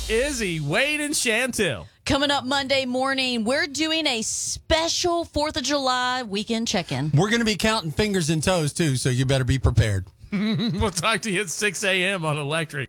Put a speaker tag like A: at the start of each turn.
A: Izzy, Wade, and Chantel.
B: Coming up Monday morning, we're doing a special 4th of July weekend check-in.
C: We're going to be counting fingers and toes, too, so you better be prepared.
A: We'll talk to you at 6 a.m. on Electric.